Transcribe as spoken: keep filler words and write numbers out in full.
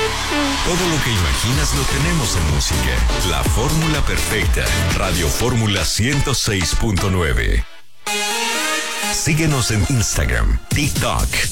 Todo lo que imaginas lo tenemos en música. La fórmula perfecta. Radio Fórmula ciento seis punto nueve. Síguenos en Instagram, TikTok,